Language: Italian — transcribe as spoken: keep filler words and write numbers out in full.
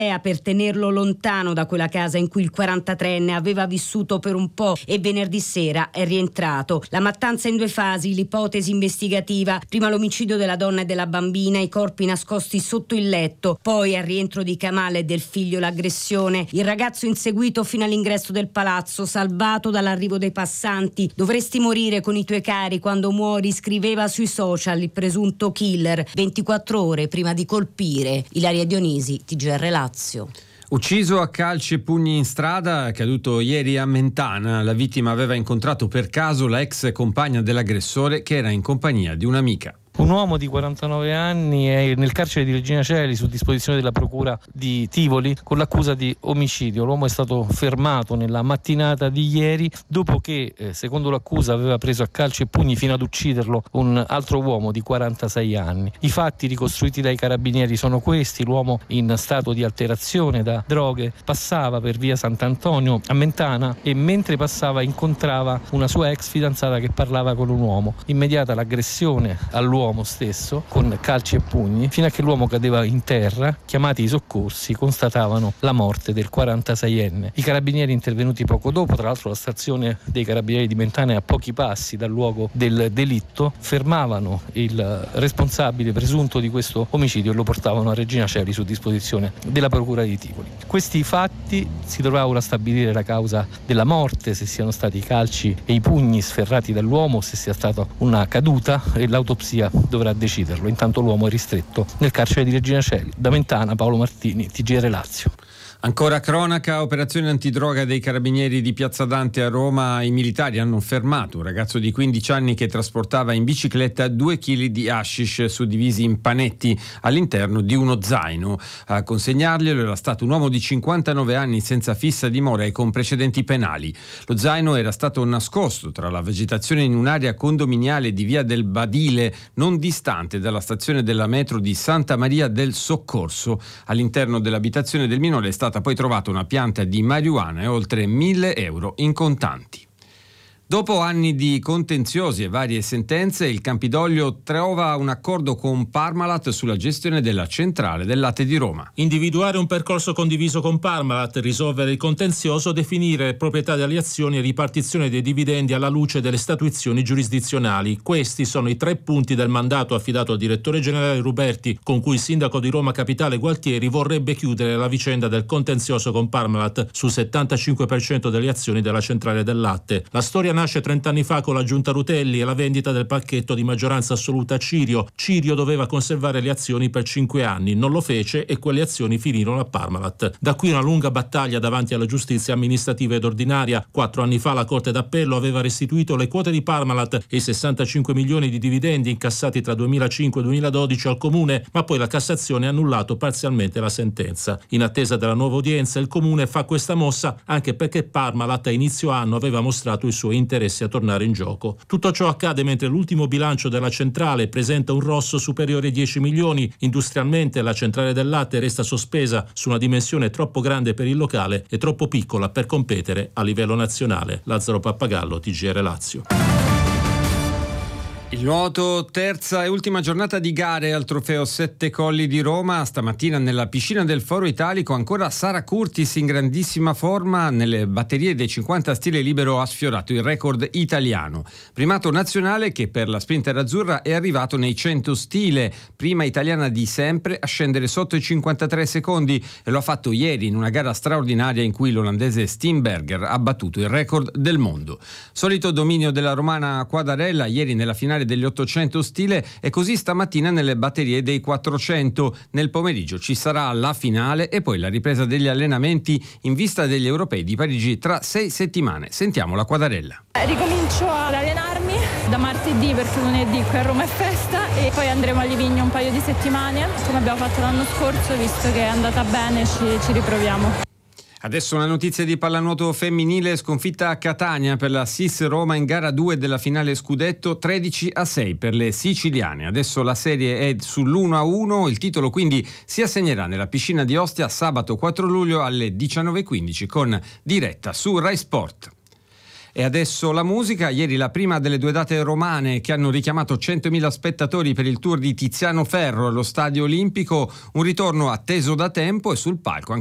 per tenerlo lontano da quella casa in cui il quarantatreenne aveva vissuto per un po' e venerdì sera è rientrato. La mattanza in due fasi, l'ipotesi investigativa: prima l'omicidio della donna e della bambina, i corpi nascosti sotto il letto, poi al rientro di Kamal e del figlio l'aggressione, il ragazzo inseguito fino all'ingresso del palazzo, salvato dall'arrivo dei passanti. Dovresti morire con i tuoi cari quando muori, scriveva sui social il presunto killer ventiquattro ore prima di colpire. Ilaria Dionisi, T G R Lazio. Ucciso a calci e pugni in strada, caduto ieri a Mentana. La vittima aveva incontrato per caso la ex compagna dell'aggressore, che era in compagnia di un'amica. Un uomo di quarantanove anni è nel carcere di Regina Coeli su disposizione della procura di Tivoli con l'accusa di omicidio. L'uomo è stato fermato nella mattinata di ieri dopo che, eh, secondo l'accusa, aveva preso a calci e pugni fino ad ucciderlo un altro uomo di quarantasei anni. I fatti ricostruiti dai carabinieri sono questi: l'uomo in stato di alterazione da droghe passava per via Sant'Antonio a Mentana e mentre passava incontrava una sua ex fidanzata che parlava con un uomo. Immediata l'aggressione all'uomo stesso con calci e pugni fino a che l'uomo cadeva in terra. Chiamati i soccorsi constatavano la morte del quarantaseienne. I carabinieri intervenuti poco dopo, tra l'altro la stazione dei carabinieri di Mentana è a pochi passi dal luogo del delitto, fermavano il responsabile presunto di questo omicidio e lo portavano a Regina Coeli su disposizione della procura di Tivoli. Questi fatti si dovrà ora stabilire la causa della morte, se siano stati i calci e i pugni sferrati dall'uomo, se sia stata una caduta, e l'autopsia dovrà deciderlo. Intanto l'uomo è ristretto nel carcere di Regina Coeli. Da Mentana, Paolo Martini, T G R Lazio. Ancora cronaca, operazione antidroga dei carabinieri di Piazza Dante a Roma. I militari hanno fermato un ragazzo di quindici anni che trasportava in bicicletta due chili di hashish suddivisi in panetti all'interno di uno zaino. A consegnarglielo era stato un uomo di cinquantanove anni senza fissa dimora e con precedenti penali. Lo zaino era stato nascosto tra la vegetazione in un'area condominiale di Via del Badile, non distante dalla stazione della metro di Santa Maria del Soccorso. All'interno dell'abitazione del minore è stata poi trovata una pianta di marijuana e oltre mille euro in contanti. Dopo anni di contenziosi e varie sentenze, il Campidoglio trova un accordo con Parmalat sulla gestione della centrale del latte di Roma. Individuare un percorso condiviso con Parmalat, risolvere il contenzioso, definire proprietà delle azioni e ripartizione dei dividendi alla luce delle statuizioni giurisdizionali. Questi sono i tre punti del mandato affidato al direttore generale Ruberti, con cui il sindaco di Roma Capitale Gualtieri vorrebbe chiudere la vicenda del contenzioso con Parmalat sul settantacinque per cento delle azioni della centrale del latte. La storia nasce trent'anni fa con la giunta Rutelli e la vendita del pacchetto di maggioranza assoluta a Cirio. Cirio doveva conservare le azioni per cinque anni, non lo fece e quelle azioni finirono a Parmalat. Da qui una lunga battaglia davanti alla giustizia amministrativa ed ordinaria. Quattro anni fa la Corte d'Appello aveva restituito le quote di Parmalat e i sessantacinque milioni di dividendi incassati tra duemilacinque e duemiladodici al Comune, ma poi la Cassazione ha annullato parzialmente la sentenza. In attesa della nuova udienza, il Comune fa questa mossa anche perché Parmalat a inizio anno aveva mostrato i suoi interessi a tornare in gioco. Tutto ciò accade mentre l'ultimo bilancio della centrale presenta un rosso superiore ai dieci milioni. Industrialmente la centrale del latte resta sospesa su una dimensione troppo grande per il locale e troppo piccola per competere a livello nazionale. Lazzaro Pappagallo, T G R Lazio. Il nuoto, terza e ultima giornata di gare al trofeo Sette Colli di Roma. Stamattina nella piscina del Foro Italico ancora Sara Curtis in grandissima forma. Nelle batterie dei cinquanta stile libero ha sfiorato il record italiano. Primato nazionale che per la sprinter azzurra è arrivato nei cento stile, prima italiana di sempre a scendere sotto i cinquantatré secondi, e lo ha fatto ieri in una gara straordinaria in cui l'olandese Steenberger ha battuto il record del mondo. Solito dominio della romana Quadarella ieri nella finale degli ottocento stile e così stamattina nelle batterie dei quattrocento. Nel pomeriggio ci sarà la finale e poi la ripresa degli allenamenti in vista degli europei di Parigi tra sei settimane. Sentiamo la Quadarella. Ricomincio ad allenarmi da martedì perché lunedì qui a Roma è festa e poi andremo a Livigno un paio di settimane come abbiamo fatto l'anno scorso, visto che è andata bene ci, ci riproviamo. Adesso una notizia di pallanuoto femminile: sconfitta a Catania per la S I S Roma in gara due della finale scudetto, tredici a sei per le siciliane. Adesso la serie è sull'uno a uno, il titolo quindi si assegnerà nella piscina di Ostia sabato quattro luglio alle diciannove e quindici con diretta su Rai Sport. E adesso la musica. Ieri la prima delle due date romane che hanno richiamato centomila spettatori per il tour di Tiziano Ferro allo Stadio Olimpico, un ritorno atteso da tempo, e sul palco